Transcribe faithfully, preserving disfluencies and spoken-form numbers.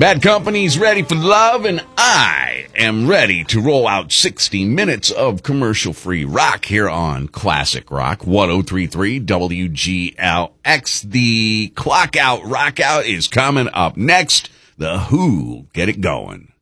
Bad Company's ready for love, and I am ready to roll out sixty minutes of commercial-free rock here on Classic Rock one oh three point three W G L X. The Clock Out Rock Out is coming up next. The Who get it going.